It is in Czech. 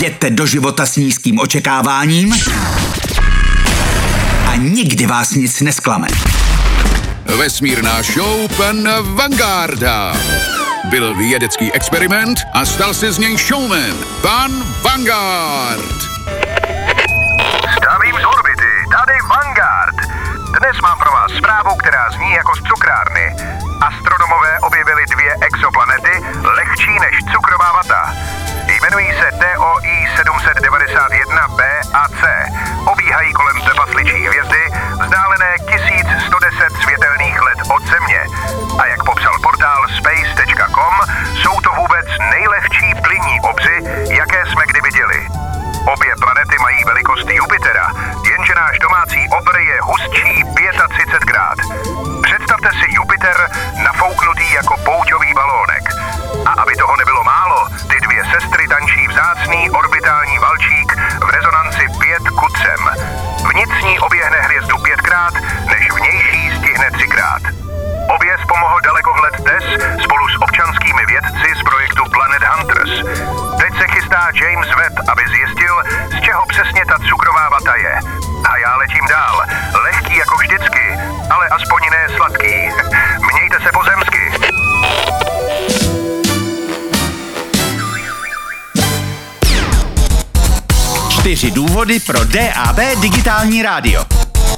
Jděte do života s nízkým očekáváním a nikdy vás nic nesklame. Vesmírná show pana Vangarda. Byl vědecký experiment a stal se z něj showman. Pan Vanguard. Zdravím z orbity, tady Vanguard. Dnes mám pro vás zprávu, která zní jako z cukrárny. Astronomové objevili 2 exoplanety lehčí než cukrová vata. Jmenují se TOI 791b a C. Obíhají kolem trpasličí hvězdy, vzdálené 1110 světelných let od Země. A jak popsal portál space.com, jsou to vůbec nejlehčí plynní obři, jaké jsme kdy viděli. Obě planety mají velikost Jupitera, jenže náš domácí obr je hustší 35krát. Představte si Jupiter nafouknutý jako pouťový balónek. A aby toho nebylo málo, ty 2 sestry tančí vzácný orbitální valčík v rezonanci 5:3. Vnitřní oběhne hvězdu 5krát, než vnější stihne 3krát. Oběs pomohl dalekohled TESS spolu s občanskými vědci z projektu Planet Hunters. Teď se chystá James Webb, aby zjistil, z čeho přesně ta cukrová vata je. A já letím dál. Lehký jako vždycky, ale aspoň ne sladký. Mějte se pozemsky. 4 důvody pro DAB digitální rádio.